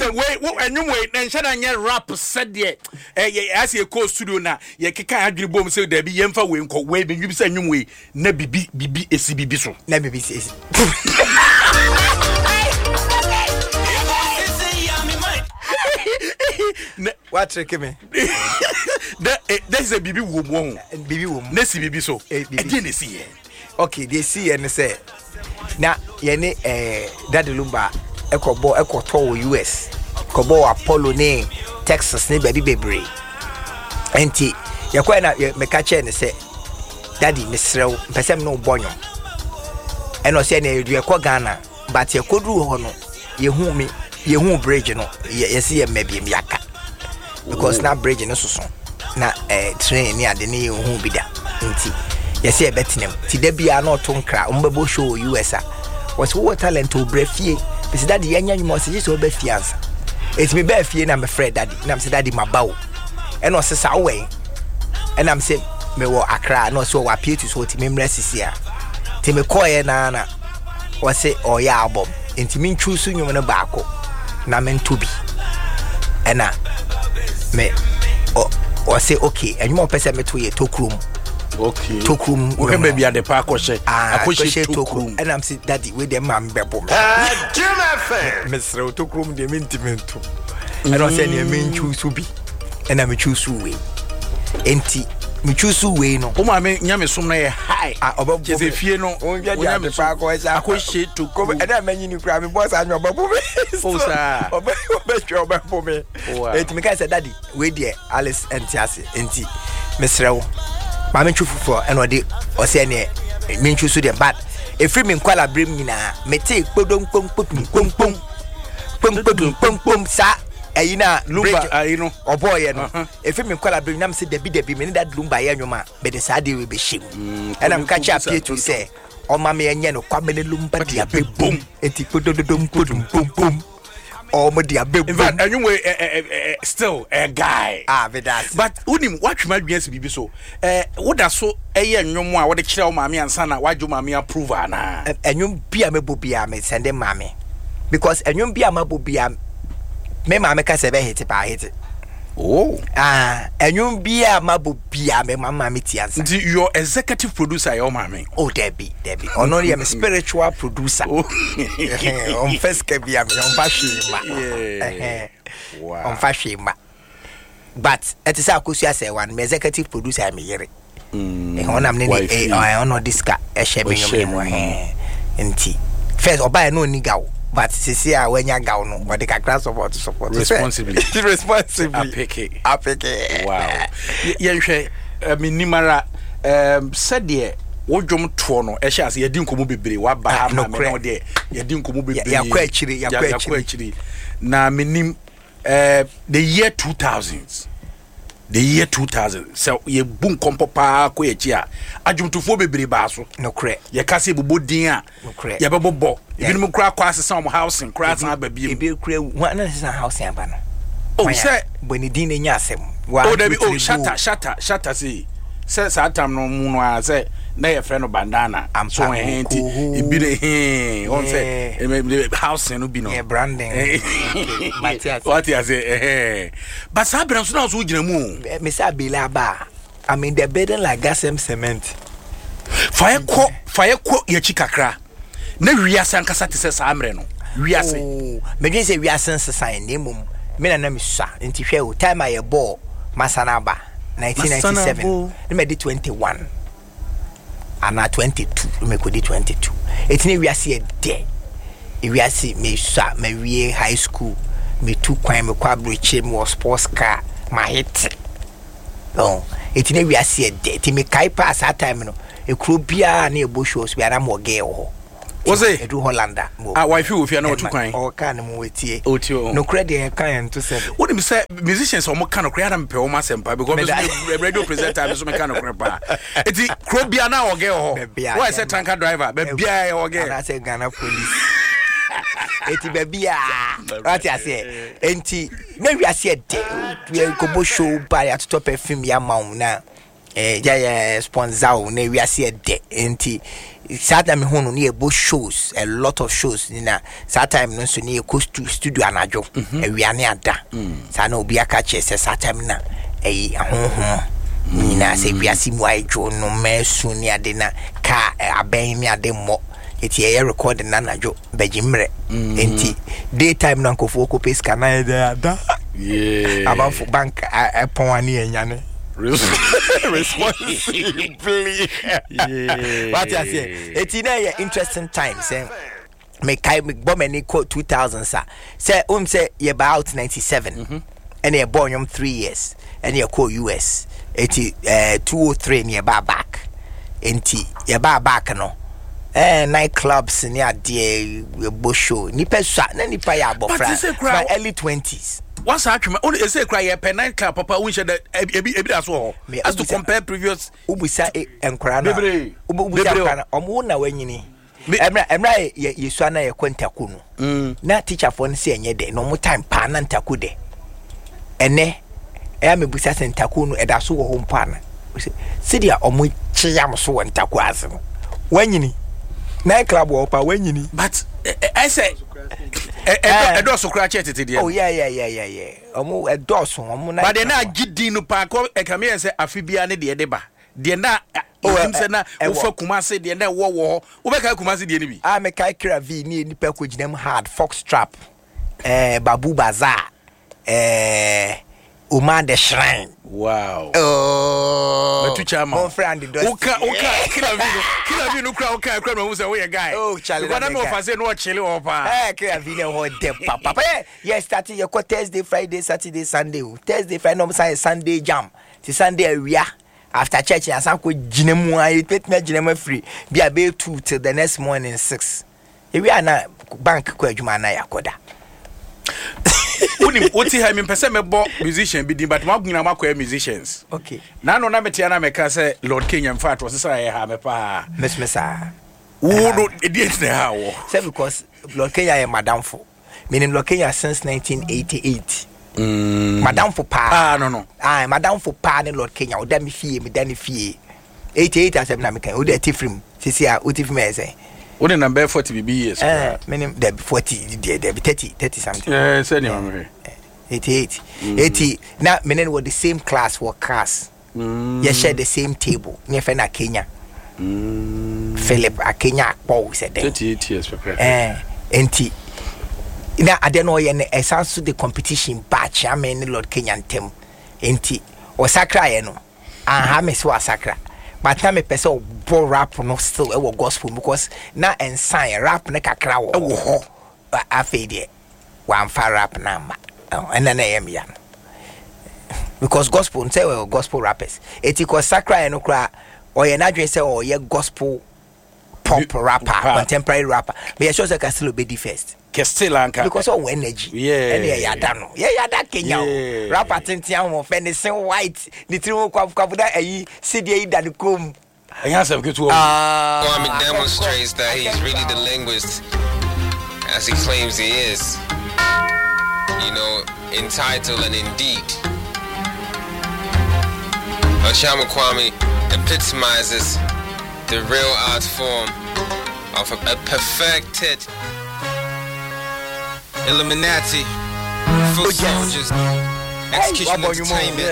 wait enyum wait na nshada nya rap said there as ye call studio na ye keka adwiri bom say there be yemfa we nko we be say enyum we na bibi esi bibi so na bibi esi what trick me that is a bibi wo na si bibi so again esi here okay they see and say na ye ne Daddy Lumba ekoto US kobo Apollo ne Texas ne baby bebre enti yakwa na me ka che ne say daddy mesrew pesem no bonyo eno say na edu ekọ Ghana but yekodru ho no yehu bridge no yesi ye mabie miaka because na bridge no soso na train ni ade ne yehu bida enti yesi e betinem ti da bia na otonkra ombebo show US was what talent to brefie because daddy yanya nyumo se yeso be fiansa it's me be fie na me friend daddy na me say daddy mabawo eno se sa we and I'm saying me wo Accra no so wa pie to so ti me mresisi a ti me koye na was say oya album enti me choose nyum no baako na me ntobi ena me o say okay enyum pese me to ye tokrum okay tokrum we be bia de pa akoshe tokrum and I'm say daddy we dem ma mbebo me sre tokrum de me ntimento and I say me choose bi and me choose we enti me choose we no o ma me nyame som na ye high obabo je fie no o bia de pa akoshe tokrum and I manyi ni kra me boss anyo obabo me o sa obabo me enti me ka say daddy we there Alice entiase enti me sre wo ma me chufu for and odi o say ne me choose dem but if me nkwala brim nyina me take podom pom sa ayina Lumba ayino oboye no efi me kwala brim nam se debi me that Lumba ye nwoma be de sa de we be shim and am catch up here to say o ma me enye no kwame ne Lumba dia be boom enti pododom pom o mo dia be boom but anyway still a guy be that but unim watchma dwes bibi so wo da so eye nwom a wo de kire o maame ansa na wajo maame approve ana enwom bia mebo bia me send maame because enwom bia mabo bia me maame ka se be hit pa hit enwom bia mabo bia me maame tiansa your executive producer your maame Debbie ono ye me spiritual producer on first ke bia me on fashima wow on fashima but it is akosia say one me executive producer me yere onam ne ono diska shebe nyom enti first oba no ni gawo but sisi a wanya gawo no what the kakra support responsibly apeke wow yenhwe minimara said there wodwom to no ehye ase yedi nkomo bebre wa ba ha ma me no de yedi nkomo bebre yakwa akiri na minim the year 2000s so ye bun kompo pa ko ye chia adwumtofo bebre ba so no kre ye kase bobodin a ye bebobo ebinim kra kwa asesa om housing kra san ba biem ebi kra wan na asesa housing aba no say boni din na nya asem debi shatter say satam no mu no a say na ye frɛ no bandana so henti ebi de on say housing no bi no branding what you say but sabran so na so gina mu me say abela ba I mean the building like gasem cement fire ko ye chikakra na wiase ankasa te say samre no wiase me dwen say wiase nsesan ne mum me na me sua enti hwe o time aye ball Masanaba 1997 me di 21 ana 22 me ko di 22 etini wiase de wiase me sua me wie high school me tu kwan me kwa broche me was sports car my hit etini wiase de ti me kai pass that time no e kro bia na e bo shows bia na mo ge ho was it Edu Hollanda wife you if you know to kwan o kan mo wetie otio no credit kan to say what do you say musicians o mo kan okra na mpe o ma sempa because radio presenter so me kan okra pa eti kro bia na o ge ho why say tanker driver be bia o ge na say Ghana police eti be bia what you say enti na wiase de we go bo show by at top perfume ya maun na sponsor na we are de enti Saturday me hono ne ebo shows, a lot of shows na Saturday no so ne ko studio anajo we ane ada sa na obi aka che se Saturday na ahonhom ni na se we asimu ajo no mesu ni ade na ka aben mi ade mo eti e record na anajo bejimre enti daytime na nkofo ko peska na ada about for bank pon ani enyane responsibly. What you say? It's in a interesting time. Say, me kai me bomb quote 2000 sir. Say say you about 97, and you born 3 years, and you call US. 203 near back. Enti you back no. Nightclubs near the bush show. Nipa sa na nipa ya bofra. My early 20s. What's actually only say cry a pen club papa we should ebi as well as to compare previous ubusa enkra na ubusa omo na wanyini emra ye so na ye kwantako no na teacher for no say enye de no mo time pa na ntako de ene me busa se ntako no eda so wo ho mpa na sidia omo chiam so wo ntako aze no wanyini night club wo pa wanyini but I say edoso kra chetete de oh yeah omo edoso omo na but na gidi no pa ko ekame say afibia ne de ba de na o say na wo fa kumase de na wo be kai kumase de ne bi me kai kra v ni nipa ko ginam hard fox trap babu bazaar Uma the Shrine. Wow. Oh. Mon friend the Oka kila vino kra oka no say we guy. Oh, Charlie. Because na me ofase no chile opa. Kra vino ho de papa. Yes, starting your Thursday, Friday, Saturday, Sunday. Thursday, Friday, no Sunday jam. Ti Sunday awia. After church and some ko ginemu ayi pet me ginemu free. Be a 2 till the next morning 6. We are na bank ko adwuma na yakoda. Oti ha me pese me bo musician bi din but ma guna makwa musicians. Okay. Na no na metia na meka say Lord Kenya in fact was say ha me pa. Mesmesa. Wo no edient na ha wo. Say because Lord Kenya is madamfo. Meaning Lord Kenya since 1988. Madamfo pa. No. Madamfo pa ne Lord Kenya o da me fie me da ne fie. 88 asem na me kan o da tifrim. Sisi a o tifrim e say. What the number 40 years? Meaning the 40, the 30 something. Send him 88. 80. Now, meaning we're the same class for class. You share the same table. Near Fena Kenya. Philip a Kenya Paul said 38 years, Papa. And now I don't know a sounds to the competition batch. I mean, Lord Kenyan Tem. And or Sakra, you know. Hamis was Sakra. But time a person bo rap no still a gospel because na ensign rap na kakra wo afede wan fa rap number and then I am yan because gospel say we gospel rappers it because sacra no kra or ye na dwen say or ye gospel pop rapper contemporary rapper but you sure say Castillo be the first Castellanca because of energy and ya dano ya da Kenya rapper tintian mo fenison white the three kwafu da ayi cd da kom Kwame demonstrates that he's really the linguist as he claims he is, you know, in title and in deed. Ashama Kwame epitomizes the real art form of a perfected Illuminati, foot soldiers, execution entertainment.